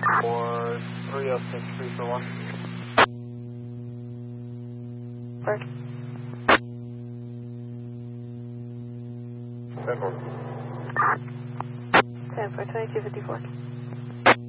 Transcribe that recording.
For 306, 3 for 1. Bird. 10 4. 10 for 2254.